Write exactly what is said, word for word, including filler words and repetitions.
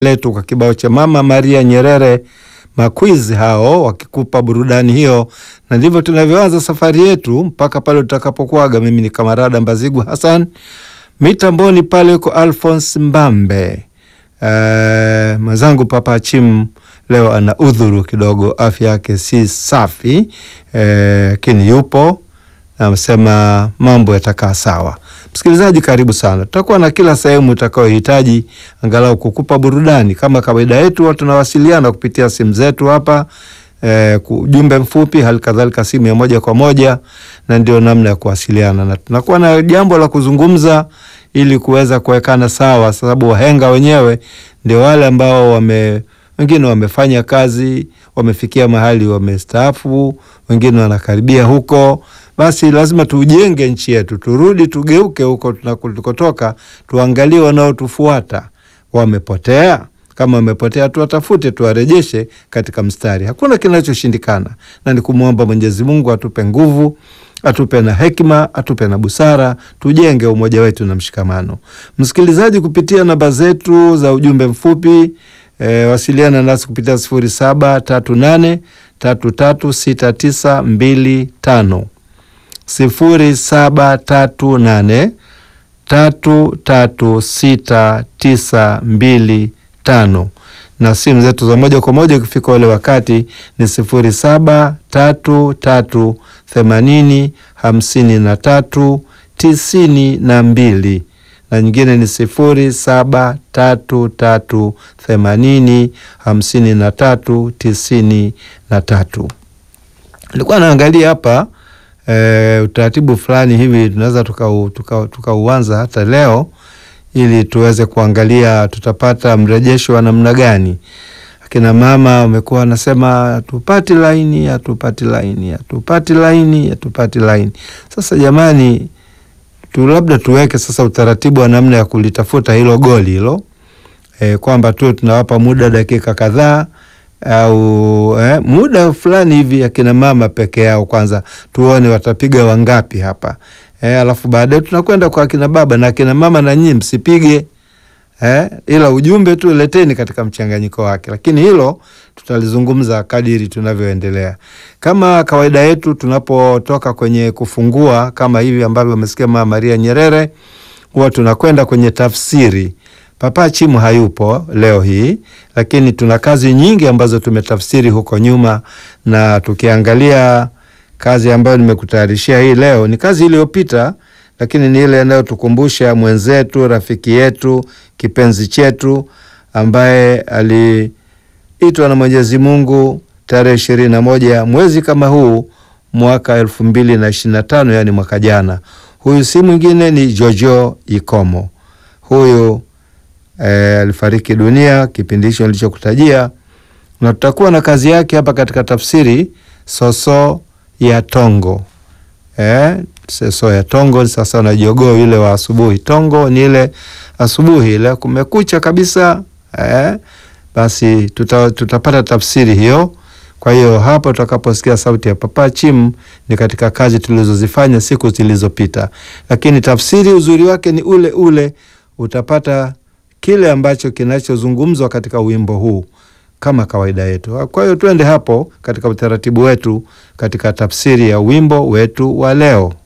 letu kwa kibao cha Mama Maria Nyerere Makwizi, hao wakikupa burudani hiyo, na ndivyo tunavyoanza safari yetu mpaka pale tutakapokuaga. Mimi ni Kamarada Mbazigu Hassan, mitamboni pale yuko Alphonse Mbambe. Uh, mwenzangu Papa Chim leo ana udhuru kidogo, afya yake si safi, lakini uh, yupo na amesema mambo yatakaa sawa. Msikilizaji, karibu sana. Tutakuwa na kila sehemu utakayohitaji angalau kukupa burudani. Kama kawaida yetu tunawasiliana kupitia simu zetu hapa, eh, ujumbe mfupi, hali kadhalika simu ya moja kwa moja, na ndio namna ya kuwasiliana. Na tunakuwa na jambo la kuzungumza ili kuweza kuwekana sawa, sababu wahenga wenyewe ndio wale ambao wame wengine wamefanya kazi, wamefikia mahali wamestaafu, wengine wanakaribia huko. Basi lazima tujenge nchi yetu, turudi tugeuke huko tunakotoka, tuangalie wanaotufuata wamepotea. Kama wamepotea tuwatafute, tuwarejeshe katika mstari. Hakuna kinachoshindikana, na ni kumuomba Mwenyezi Mungu atupe nguvu, atupe na hekima, atupe na busara, tujenge umoja wetu na mshikamano. Msikilizaji, kupitia namba zetu za ujumbe mfupi, E, wasiliana nasi kupitia sifuri saba tatu nane tatu tatu sita tisa mbili tano, sifuri saba tatu nane tatu tatu sita tisa mbili tano, na simu zetu za moja kwa moja ukifika ule wakati ni sifuri saba tatu tatu themanini hamsini na tatu tisini na mbili, na nyingine ni sifuri saba tatu tatu themanini hamsini na tatu tisini na tatu. Nilikuwa naangalia hapa e, utaratibu fulani hivi tunaweza tukauanza tuka, tuka hata leo, ili tuweze kuangalia tutapata mrejesho wa namna gani. Akina mama wamekuwa wanasema hatupati laini, hatupati laini, hatupati laini, hatupati laini. Sasa jamani, tu labda tuweke sasa utaratibu wa namna ya kulitafuta hilo goli hilo, e, kwamba tu tunawapa muda dakika kadhaa au eh, muda fulani hivi akina mama peke yao, kwanza tuone watapiga wangapi hapa, eh, alafu baadaye tunakwenda kwa akina baba na akina mama, na nyinyi msipige, eh, ila ujumbe tu leteni katika mchanganyiko wake. Lakini hilo tutalizungumza kadiri tunavyoendelea. Kama kawaida yetu, tunapotoka kwenye kufungua kama hivi ambavyo umesikia Mama Maria Nyerere, huwa tunakwenda kwenye tafsiri. Papa Chimu hayupo leo hii, lakini tuna kazi nyingi ambazo tumetafsiri huko nyuma, na tukiangalia kazi ambayo nimekutayarishia hii leo ni kazi iliyopita, lakini ni ile inayotukumbusha mwenzetu, rafiki yetu, kipenzi chetu, ambaye aliitwa na Mwenyezi Mungu tarehe ishirini na moja mwezi kama huu mwaka elfu mbili na ishirini na tano, yani mwaka jana. Huyu si mwingine ni Jojo Ikomo. Huyu e, alifariki dunia kipindi hicho nilichokutajia, na tutakuwa na kazi yake hapa katika tafsiri Soso ya Tongo. Eh, Soso ya Tongo sasa na jogoo yule wa asubuhi. Tongo ni ile asubuhi ile kumekucha kabisa. Eh, basi tuta, tutapata tafsiri hiyo. Kwa hiyo hapo tutakaposikia sauti ya Papa Chim ni katika kazi tulizozifanya siku zilizopita, lakini tafsiri uzuri wake ni ule ule, utapata kile ambacho kinachozungumzwa katika wimbo huu kama kawaida yetu. Kwa hiyo twende hapo katika utaratibu wetu katika tafsiri ya wimbo wetu wa leo.